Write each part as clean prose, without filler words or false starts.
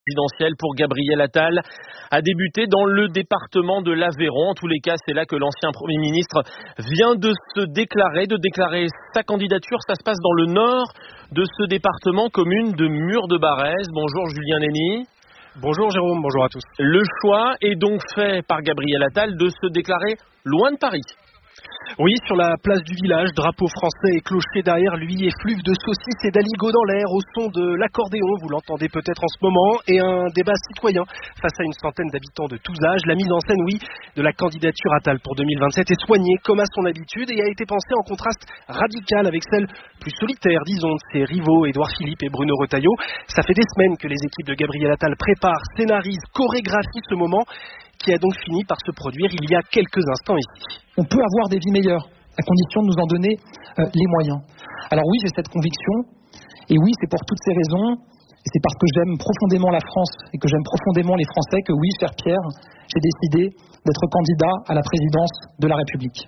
présidentielle pour Gabriel Attal a débuté dans le département de l'Aveyron. En tous les cas, c'est là que l'ancien Premier ministre vient de déclarer sa candidature. Ça se passe dans le nord de ce département, commune de Mur-de-Barrez. Bonjour Julien Lenny. Bonjour Jérôme, bonjour à tous. Le choix est donc fait par Gabriel Attal de se déclarer loin de Paris. Oui, sur la place du village, drapeau français et clocher derrière lui, effluve de saucisses et d'aligots dans l'air au son de l'accordéon, vous l'entendez peut-être en ce moment, et un débat citoyen face à une centaine d'habitants de tous âges. La mise en scène, oui, de la candidature Attal pour 2027 est soignée comme à son habitude et a été pensée en contraste radical avec celle plus solitaire, disons, de ses rivaux Édouard Philippe et Bruno Retailleau. Ça fait des semaines que les équipes de Gabriel Attal préparent, scénarisent, chorégraphient ce moment qui a donc fini par se produire il y a quelques instants ici. On peut avoir des vies meilleures, à condition de nous en donner les moyens. Alors oui, j'ai cette conviction, et oui, c'est pour toutes ces raisons, et c'est parce que j'aime profondément la France et que j'aime profondément les Français que oui, cher Pierre, j'ai décidé d'être candidat à la présidence de la République.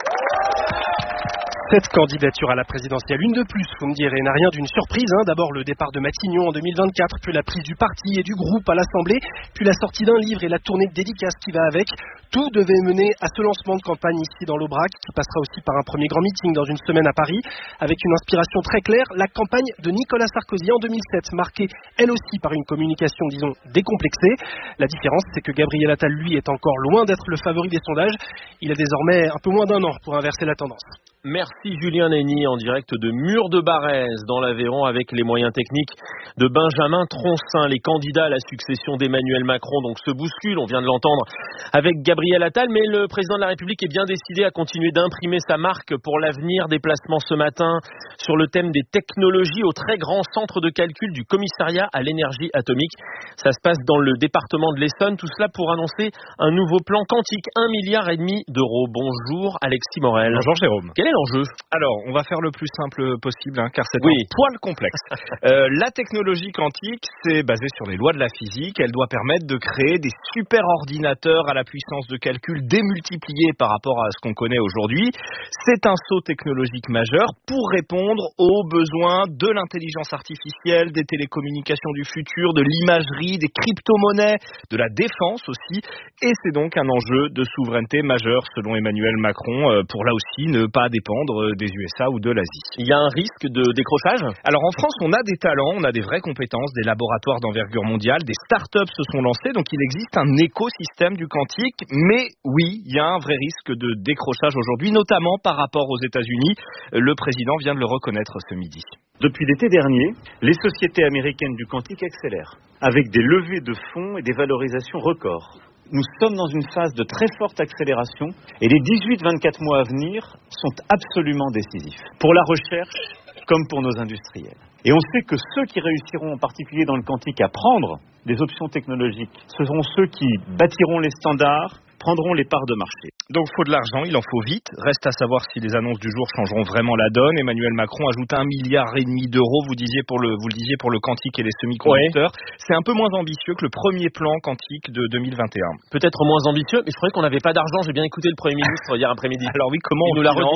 Cette candidature à la présidentielle, une de plus, vous me direz, n'a rien d'une surprise. D'abord le départ de Matignon en 2024, puis la prise du parti et du groupe à l'Assemblée, puis la sortie d'un livre et la tournée de dédicaces qui va avec. Tout devait mener à ce lancement de campagne ici dans l'Aubrac, qui passera aussi par un premier grand meeting dans une semaine à Paris, avec une inspiration très claire, la campagne de Nicolas Sarkozy en 2007, marquée elle aussi par une communication, disons, décomplexée. La différence, c'est que Gabriel Attal, lui, est encore loin d'être le favori des sondages. Il a désormais un peu moins d'un an pour inverser la tendance. Merci Julien Lenny en direct de Mur-de-Barrez dans l'Aveyron avec les moyens techniques de Benjamin Troncin. Les candidats à la succession d'Emmanuel Macron donc se bousculent, on vient de l'entendre avec Gabriel Attal, mais le président de la République est bien décidé à continuer d'imprimer sa marque pour l'avenir. Déplacement ce matin sur le thème des technologies au très grand centre de calcul du commissariat à l'énergie atomique. Ça se passe dans le département de l'Essonne, tout cela pour annoncer un nouveau plan quantique, 1,5 milliard d'euros. Bonjour Alexis Morel. Bonjour Jérôme. Quel est l'enjeu ? Alors, on va faire le plus simple possible, car c'est un poil complexe. La technologie quantique, c'est basé sur les lois de la physique. Elle doit permettre de créer des super ordinateurs à la puissance de calcul démultipliée par rapport à ce qu'on connaît aujourd'hui. C'est un saut technologique majeur pour répondre aux besoins de l'intelligence artificielle, des télécommunications du futur, de l'imagerie, des crypto-monnaies, de la défense aussi. Et c'est donc un enjeu de souveraineté majeur selon Emmanuel Macron, pour là aussi ne pas dépendre des USA ou de l'Asie. Il y a un risque de décrochage ? Alors en France, on a des talents, on a des vraies compétences, des laboratoires d'envergure mondiale, des startups se sont lancés, donc il existe un écosystème du quantique, mais oui, il y a un vrai risque de décrochage aujourd'hui, notamment par rapport aux États-Unis. Le président vient de le reconnaître ce midi. Depuis l'été dernier, les sociétés américaines du quantique accélèrent, avec des levées de fonds et des valorisations records. Nous sommes dans une phase de très forte accélération et les 18-24 mois à venir sont absolument décisifs pour la recherche comme pour nos industriels. Et on sait que ceux qui réussiront en particulier dans le quantique à prendre des options technologiques, ce seront ceux qui bâtiront les standards, prendront les parts de marché. Donc faut de l'argent, il en faut vite. Reste à savoir si les annonces du jour changeront vraiment la donne. Emmanuel Macron ajoute 1,5 milliard d'euros, vous le disiez pour le quantique et les semi-conducteurs. Ouais. C'est un peu moins ambitieux que le premier plan quantique de 2021. Peut-être moins ambitieux, mais je croyais qu'on n'avait pas d'argent. J'ai bien écouté le Premier ministre hier après-midi. Alors oui, comment on finance ?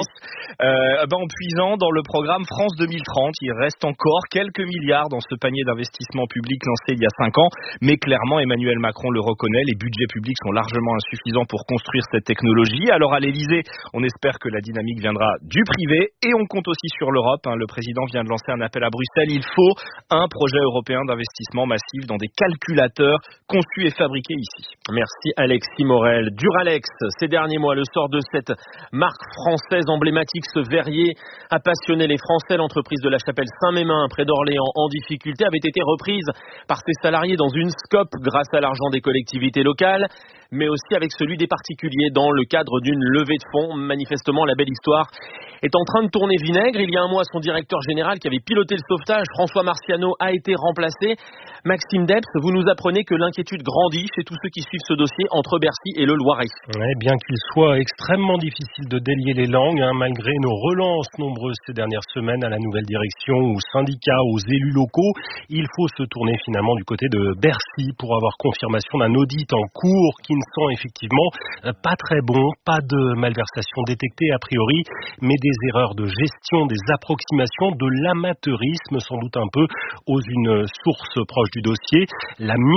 En puisant dans le programme France 2030, il reste encore quelques milliards dans ce panier d'investissement public lancé il y a 5 ans. Mais clairement, Emmanuel Macron le reconnaît, les budgets publics sont largement insuffisants pour construire cette technologie. Alors à l'Elysée, on espère que la dynamique viendra du privé et on compte aussi sur l'Europe. Le président vient de lancer un appel à Bruxelles. Il faut un projet européen d'investissement massif dans des calculateurs conçus et fabriqués ici. Merci Alexis Morel. Duralex, ces derniers mois, le sort de cette marque française emblématique, ce verrier, a passionné les Français. L'entreprise de la Chapelle Saint-Mémin, près d'Orléans, en difficulté, avait été reprise par ses salariés dans une SCOP grâce à l'argent des collectivités locales, mais aussi avec celui des particuliers dans le cadre d'une levée de fonds. Manifestement, la belle histoire est en train de tourner vinaigre. Il y a un mois, son directeur général qui avait piloté le sauvetage, François Marciano, a été remplacé. Maxime Debs, vous nous apprenez que l'inquiétude grandit chez tous ceux qui suivent ce dossier entre Bercy et le Loiret. Ouais, bien qu'il soit extrêmement difficile de délier les langues, malgré nos relances nombreuses ces dernières semaines à la nouvelle direction, aux syndicats, aux élus locaux, il faut se tourner finalement du côté de Bercy pour avoir confirmation d'un audit en cours qui ne sent effectivement pas très bon, pas de malversation détectée a priori, mais des erreurs de gestion, des approximations, de l'amateurisme sans doute un peu aux une source proche du dossier. La